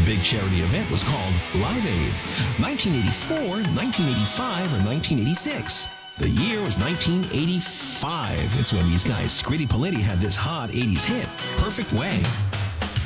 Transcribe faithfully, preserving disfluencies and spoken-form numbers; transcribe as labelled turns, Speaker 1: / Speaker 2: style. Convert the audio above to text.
Speaker 1: big charity event was called Live Aid. nineteen eighty-four, nineteen eighty-five, or nineteen eighty-six? The year was nineteen eighty-five. It's when these guys, Scritti Politti, had this hot eighties hit, Perfect Way.